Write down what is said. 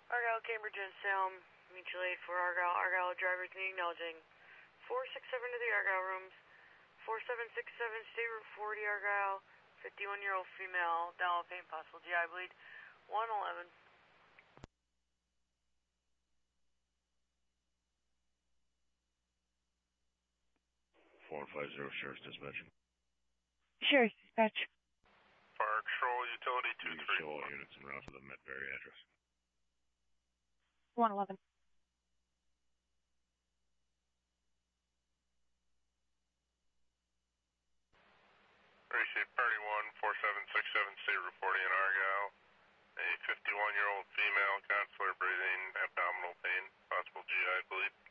Argyle, Cambridge, and Salem. Mutual aid for Argyle. Argyle drivers need acknowledging. 467 to the Argyle rooms. 4767 State Route 40 Argyle. 51-year-old female. Down with pain, possible GI bleed. 111. 4150 Sheriff's Dispatch. Sheriff's Dispatch. Fire Control Utility 23. You show all units en route to the Metbury address. 111. Receive Party 1, 4767 State Route 40 in Argyle. A 51-year-old female, consular breathing, abdominal pain, possible GI bleed.